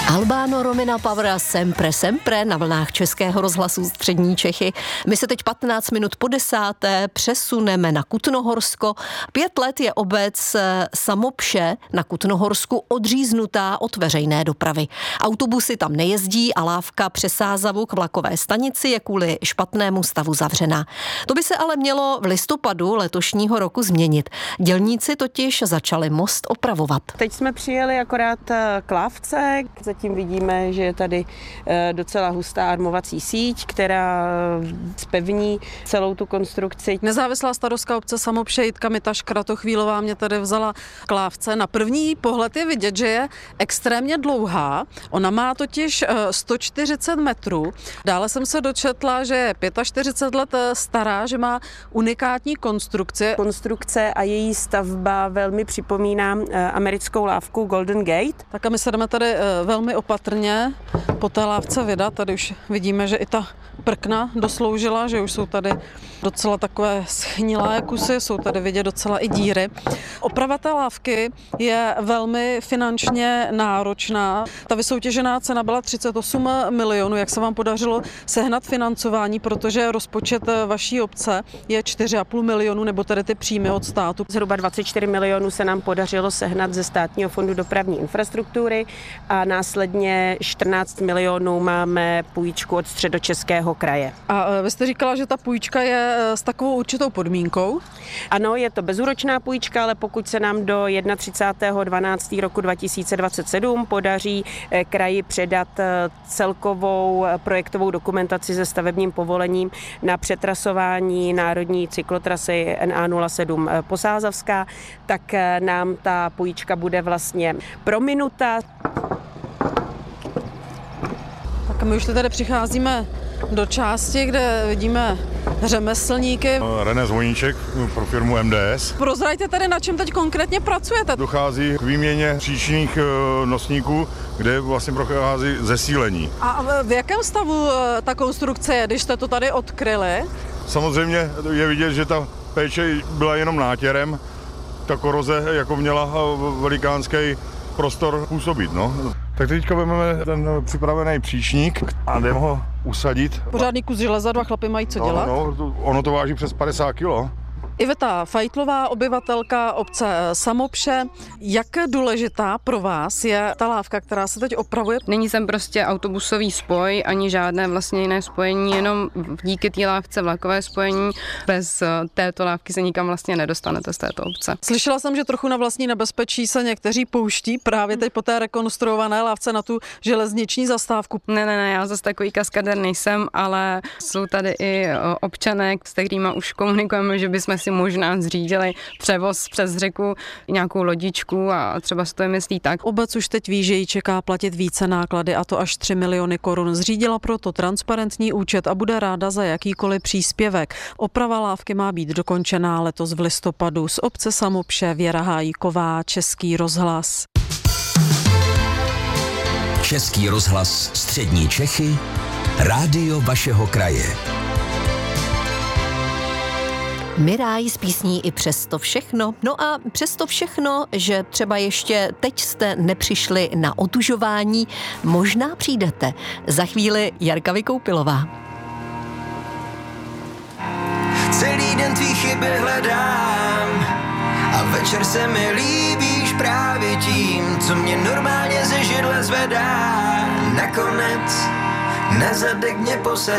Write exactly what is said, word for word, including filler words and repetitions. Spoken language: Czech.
Albano Romina Pavra sempre sempre na vlnách Českého rozhlasu Střední Čechy. My se teď patnáct minut po desáté přesuneme na Kutnohorsko. Pět let je obec Samopše na Kutnohorsku odříznutá od veřejné dopravy. Autobusy tam nejezdí a lávka přes Sázavu k vlakové stanici je kvůli špatnému stavu zavřená. To by se ale mělo v listopadu letošního roku změnit. Dělníci totiž začali most opravovat. Teď jsme přijeli akorát k lávce. Zatím vidíme, že je tady docela hustá armovací síť, která zpevní celou tu konstrukci. Nezávislá starostka obce Samopše Jitka Mitaš Kratochvílová mě tady vzala k lávce. Na první pohled je vidět, že je extrémně dlouhá. Ona má totiž sto čtyřicet metrů. Dále jsem se dočetla, že je čtyřicet pět let stará, že má unikátní konstrukci. Konstrukce a její stavba velmi připomíná americkou lávku Golden Gate. Tak a my se jdeme tady velmi opatrně po té lávce vydat. Tady už vidíme, že i ta prkna dosloužila, že už jsou tady docela takové schnilé kusy, jsou tady vidět docela i díry. Oprava té lávky je velmi finančně náročná. Ta vysoutěžená cena byla třicet osm milionů. Jak se vám podařilo sehnat financování, protože rozpočet vaší obce je čtyři a půl milionu, nebo tedy ty příjmy od státu? Zhruba dvacet čtyři milionů se nám podařilo sehnat ze Státního fondu dopravní infrastruktury a následně čtrnáct milionů máme půjčku od Středočeského kraje. A vy jste říkala, že ta půjčka je s takovou určitou podmínkou? Ano, je to bezúročná půjčka, ale pokud se nám do třicátého prvního dvanáctého roku dva tisíce dvacet sedm podaří kraji předat celkovou projektovou dokumentaci se stavebním povolením na přetrasování národní cyklotrasy N A nula sedm Posázavská, tak nám ta půjčka bude vlastně prominuta. Tak my už tady přicházíme do části, kde vidíme řemeslníky. René Zvoníček pro firmu M D S. Prozraďte tady, na čem teď konkrétně pracujete. Dochází k výměně příčných nosníků, kde vlastně prochází zesílení. A v jakém stavu ta konstrukce je, když jste to tady odkryli? Samozřejmě je vidět, že ta péče byla jenom nátěrem. Ta koroze jako měla velikánský prostor působit. No. Tak teďka vezmeme ten připravený příčník a jdeme ho usadit. Pořádný kus železa, dva chlapy mají co dělat? No, no, ono to váží přes padesát kilo. Iveta Fajtlová, obyvatelka obce Samopše. Jak důležitá pro vás je ta lávka, která se teď opravuje? Není sem prostě autobusový spoj, ani žádné vlastně jiné spojení, jenom díky té lávce vlakové spojení. Bez této lávky se nikam vlastně nedostanete z této obce. Slyšela jsem, že trochu na vlastní nebezpečí se někteří pouští právě teď po té rekonstruované lávce na tu železniční zastávku. Ne, ne, ne, já zase takový kaskadér nejsem, ale jsou tady i občané, s kterými už komunikujeme, že bychom si možná zřídili převoz přes řeku, nějakou lodičku a třeba si to je myslí tak. Obec už teď ví, že jí čeká platit více náklady, a to až tři miliony korun. Zřídila proto transparentní účet a bude ráda za jakýkoliv příspěvek. Oprava lávky má být dokončená letos v listopadu. Z obce Samopše Věra Hájíková, Český rozhlas. Český rozhlas Střední Čechy, rádio vašeho kraje. Miráj s písní I přesto všechno. No a přesto všechno, že třeba ještě teď jste nepřišli na otužování, možná přijdete. Za chvíli Jarka Vykoupilová. Celý den tvý chyby hledám a večer se mi líbíš právě tím, co mě normálně ze židle zvedá. Nakonec na zadek mě posadí.